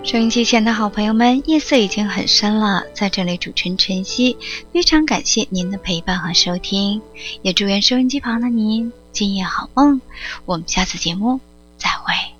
收音机前的好朋友们，夜色已经很深了，在这里主持人晨曦非常感谢您的陪伴和收听，也祝愿收音机旁的您今夜好梦，我们下次节目再会。